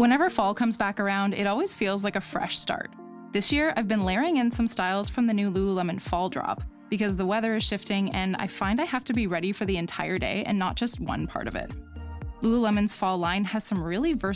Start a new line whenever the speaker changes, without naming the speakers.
Whenever fall comes back around, it always feels like a fresh start. This year, I've been layering in some styles from the new Lululemon Fall Drop because the weather is shifting and I find I have to be ready for the entire day and not just one part of it. Lululemon's fall line has some really versatile